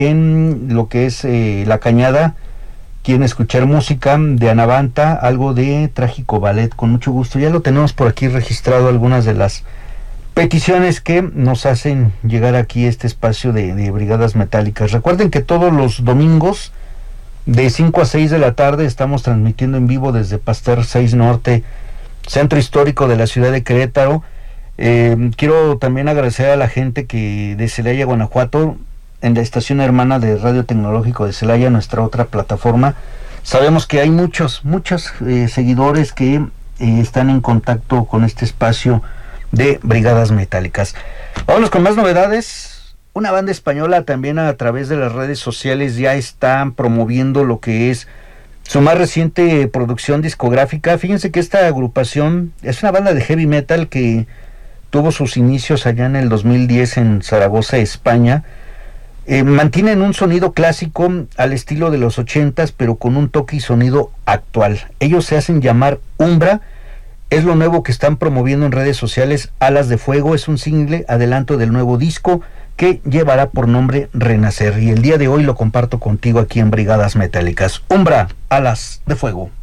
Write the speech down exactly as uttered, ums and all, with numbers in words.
en lo que es eh, La Cañada quieren escuchar música de Anabanta, algo de Trágico Ballet, con mucho gusto. Ya lo tenemos por aquí registrado, algunas de las peticiones que nos hacen llegar aquí a este espacio de, de Brigadas Metálicas. Recuerden que todos los domingos de cinco a seis de la tarde estamos transmitiendo en vivo desde Pasteur seis Norte, Centro Histórico de la ciudad de Querétaro. Eh, quiero también agradecer a la gente que de Celaya, Guanajuato, en la estación hermana de Radio Tecnológico de Celaya, nuestra otra plataforma. Sabemos que hay muchos, muchos eh, seguidores que eh, están en contacto con este espacio de Brigadas Metálicas. Vámonos con más novedades. Una banda española también a través de las redes sociales ya está promoviendo lo que es su más reciente producción discográfica. Fíjense que esta agrupación es una banda de heavy metal que tuvo sus inicios allá en el dos mil diez en Zaragoza, España. Eh, mantienen un sonido clásico al estilo de los ochentas, pero con un toque y sonido actual. Ellos se hacen llamar Umbra. Es lo nuevo que están promoviendo en redes sociales. Alas de Fuego es un single adelanto del nuevo disco que llevará por nombre Renacer. Y el día de hoy lo comparto contigo aquí en Brigadas Metálicas. Umbra, Alas de Fuego.